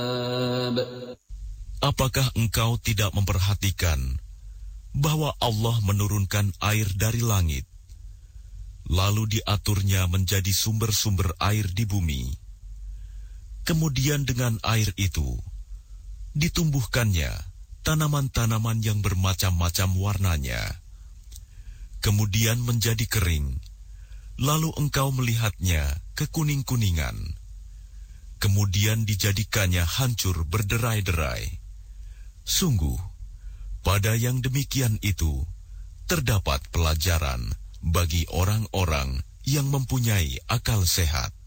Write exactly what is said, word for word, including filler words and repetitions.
Apakah engkau tidak memperhatikan bahwa Allah menurunkan air dari langit, lalu diaturnya menjadi sumber-sumber air di bumi? Kemudian dengan air itu ditumbuhkannya tanaman-tanaman yang bermacam-macam warnanya. Kemudian menjadi kering, lalu engkau melihatnya kekuning-kuningan. Kemudian dijadikannya hancur berderai-derai. Sungguh, pada yang demikian itu terdapat pelajaran bagi orang-orang yang mempunyai akal sehat.